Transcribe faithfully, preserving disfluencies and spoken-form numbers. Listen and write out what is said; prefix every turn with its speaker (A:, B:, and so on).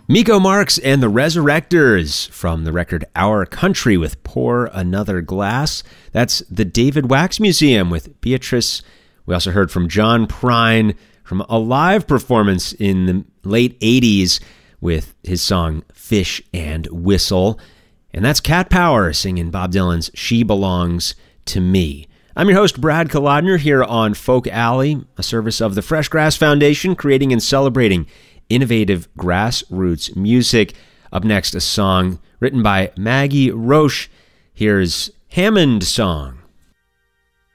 A: Miko Marks and the Resurrectors from the record Our Country with Pour Another Glass. That's the David Wax Museum with Beatrice. We also heard from John Prine from a live performance in the late eighties with his song Fish and Whistle. And that's Cat Power singing Bob Dylan's She Belongs to Me. I'm your host, Brad Kolodner, here on Folk Alley, a service of the Fresh Grass Foundation, creating and celebrating innovative grassroots music. Up next, a song written by Maggie Roche. Here's Hammond Song.